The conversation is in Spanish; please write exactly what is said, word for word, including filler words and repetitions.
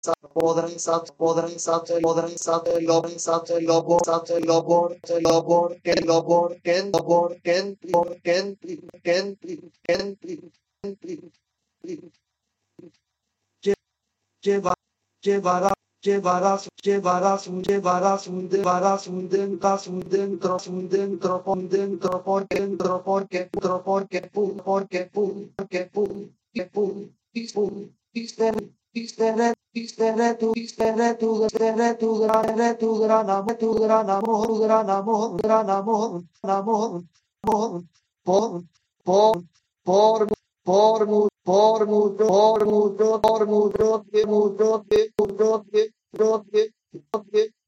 podrán sat podrán sat podrán sat lobren sat lobo sat lobor lobor que lobor que lobor que que que que lleva llevará llevarás llevarás un llevarás un llevarás un dentro un dentro un dentro un dentro por dentro porque dentro porque pum porque pum porque pum que pum pum pisten pisten pisten tu pisten tu pisten tu gran tu gran amor tu gran amor gran amor gran amor amor amor por por por por mu por mucho por mucho por mucho que mucho que mucho que mucho que